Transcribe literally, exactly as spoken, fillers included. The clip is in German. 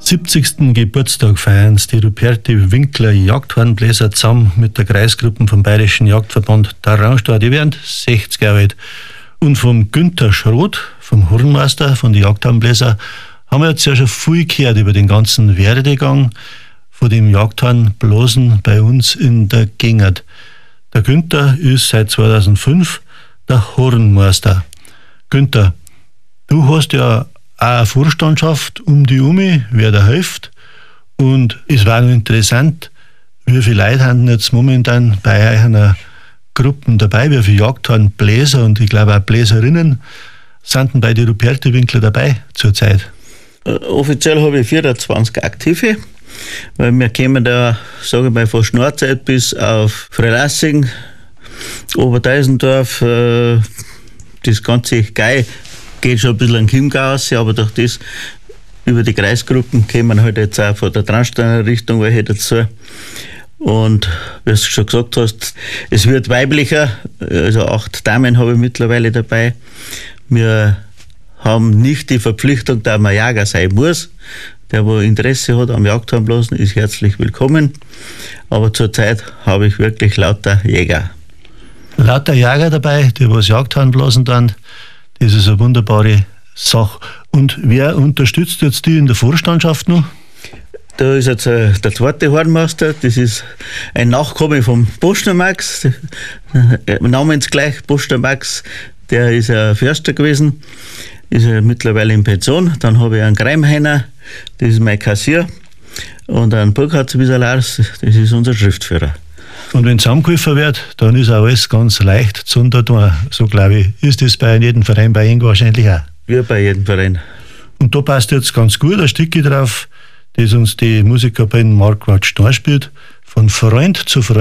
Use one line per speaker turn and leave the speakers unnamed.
siebzigsten Geburtstag feiern die Ruperti Winkler Jagdhornbläser zusammen mit der Kreisgruppe vom Bayerischen Jagdverband Tarannstor. Die werden sechzig Jahre alt. Und vom Günther Schroth, vom Hornmeister von den Jagdhornbläser, haben wir jetzt ja schon viel gehört über den ganzen Werdegang von dem Jagdhornblasen bei uns in der Gegend. Der Günther ist seit zweitausendfünf der Hornmeister. Günther, du hast ja auch eine Vorstandschaft um die Umi, wer da hilft. Und es war noch interessant, wie viele Leute haben jetzt momentan bei euch einer Gruppe dabei, wie viele Jagdhornbläser und ich glaube auch Bläserinnen sind denn bei den Ruperti Winkler dabei zurzeit?
Uh, offiziell habe ich vierundzwanzig Aktive, weil wir kommen da, sage ich mal, von Schnorzeit bis auf Freilassing, Oberdeisendorf, äh, das ganze Gei geht schon ein bisschen an Chiemgau aus, aber durch das, über die Kreisgruppen kommen halt jetzt auch von der Traunsteiner Richtung welche dazu. Und wie du schon gesagt hast, es wird weiblicher, also acht Damen habe ich mittlerweile dabei. Wir haben nicht die Verpflichtung, dass man Jäger sein muss. Der, der Interesse hat am Jagdhornblasen, ist herzlich willkommen. Aber zurzeit habe ich wirklich lauter Jäger.
Lauter Jäger dabei, die was Jagdhornblasen dann. Das ist eine wunderbare Sache. Und wer unterstützt jetzt die in der Vorstandschaft noch?
Da ist jetzt äh, der zweite Hornmeister, das ist ein Nachkomme vom Postner Max, äh, namensgleich Postner Max, der ist ein Förster gewesen, ist er mittlerweile in Pension. Dann habe ich einen Greimheiner, das ist mein Kassier, und einen Burkhard Wieselars, das ist unser Schriftführer.
Und wenn zusammengeholfen wird, dann ist auch alles ganz leicht zu tun. So glaube ich, ist das bei jedem Verein bei Ihnen wahrscheinlich auch.
Wie bei jedem Verein.
Und da passt jetzt ganz gut ein Stückchen drauf, das uns die Musikerin Marquardt Storr spielt, von Freund zu Freund.